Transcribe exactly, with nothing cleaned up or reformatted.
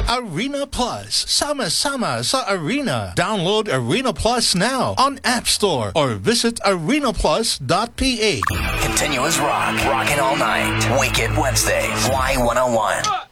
Arena Plus. Sama-sama sa Arena. Download Arena Plus now on App Store or visit arena plus dot p h. Continuous rock. Rocking all night. Wicked Wednesday. Y one oh one.